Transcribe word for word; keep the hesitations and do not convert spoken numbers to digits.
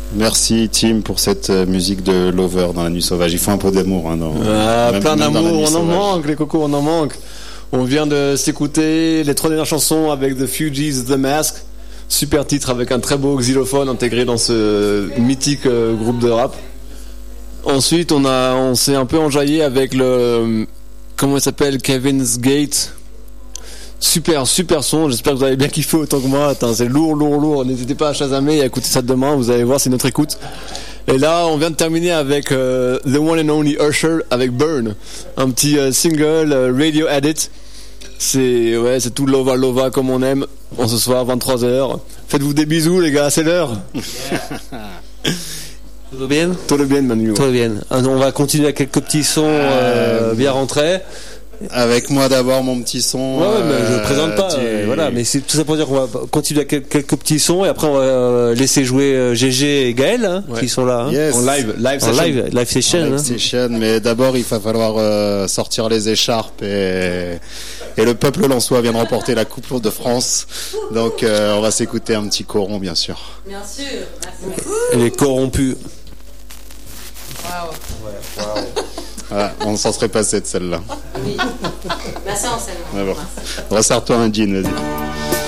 Merci Tim pour cette musique de Lover dans la nuit sauvage. Il faut un peu d'amour. Hein, dans, ah, même, plein même d'amour, on en sauvage. manque les cocos, on en manque. On vient de s'écouter les trois dernières chansons avec The Fugees, The Mask. Super titre avec un très beau xylophone intégré dans ce mythique euh, groupe de rap. Ensuite on, a, on s'est un peu enjaillé avec le... Comment il s'appelle, Kevin's Gate. Super, super son, j'espère que vous avez bien kiffé autant que moi. Attends, c'est lourd, lourd, lourd. N'hésitez pas à chasamer et à écouter ça demain, vous allez voir, c'est notre écoute. Et là, on vient de terminer avec euh, The One and Only Usher avec Burn. Un petit euh, single, euh, Radio Edit. C'est, ouais, c'est tout lova lova comme on aime. En ce soir, vingt-trois heures. Faites-vous des bisous, les gars, c'est l'heure. Yeah. Tout bien? Tout bien, Manu. Tout bien. On va continuer avec quelques petits sons euh, bien rentrés. Avec moi d'abord mon petit son. Ouais, ouais mais je le présente pas. Tu... Euh, voilà, mais c'est tout ça pour dire qu'on va continuer avec quelques petits sons et après on va euh, laisser jouer euh, G G et Gaël hein, ouais. qui sont là. Hein. Yes. En live, live en session. live, live session. En live hein. session. Mais d'abord il va falloir euh, sortir les écharpes et et le peuple lensois vient de remporter la Coupe de France. Donc euh, on va s'écouter un petit coron bien sûr. Bien sûr. Merci. Et les corrompus. Waouh. Ouais, waouh. Voilà, on s'en serait passé de celle-là. Oui. Bah ça, on s'aime. Ouais, bon. Resserre-toi un jean, vas-y.